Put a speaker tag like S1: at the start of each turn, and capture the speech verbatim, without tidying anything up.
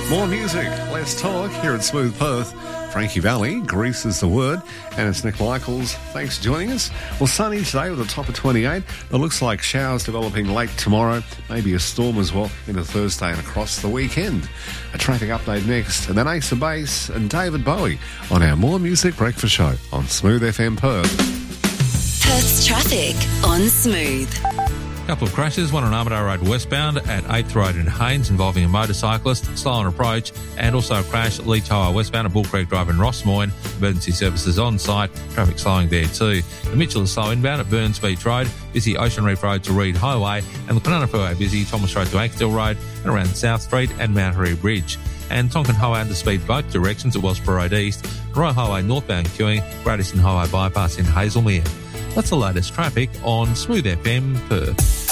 S1: More music, less talk here at Smooth Perth. Frankie Valli, Grease is the word, and it's Nick Michaels. Thanks for joining us. Well, sunny today with a top of twenty-eight. It looks like showers developing late tomorrow, maybe a storm as well into Thursday and across the weekend. A traffic update next, and then Ace of Base and David Bowie on our More Music Breakfast Show on Smooth F M Perth.
S2: Perth's traffic on Smooth.
S3: Couple of crashes, one on Armadale Road westbound at eighth Road in Haynes involving a motorcyclist, slow on approach, and also a crash at Leach Highway westbound at Bull Creek Drive in Rossmoyne. Emergency services on site, traffic slowing there too. The Mitchell is slow inbound at Burns Beach Road, busy Ocean Reef Road to Reed Highway, and the Banana Freeway busy Thomas Road to Axtell Road and around South Street and Mount Harry Bridge. And Tonkin Highway under speed both directions at Wellsborough Road East, Royal Highway northbound queuing, Gradiston Highway bypass in Hazelmere. That's the latest traffic on Smooth F M Perth.